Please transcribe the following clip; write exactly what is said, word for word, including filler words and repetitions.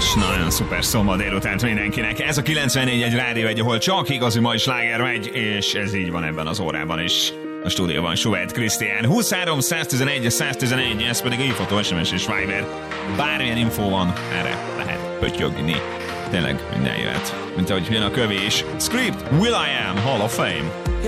és nagyon szuper szombat délutánt mindenkinek. Ez a kilencvennégy egy rádió egy, ahol csak igazi mai sláger megy, és ez így van ebben az órában is. A stúdióban Suvert Krisztián. huszonhárom száztizenegy száztizenegy, ez pedig írható es em es és Viber. Bármilyen infó van, erre lehet pöttyögni. Tényleg minden jöhet. Mint ahogy jön a kövés. Script, Will I Am, Hall of Fame.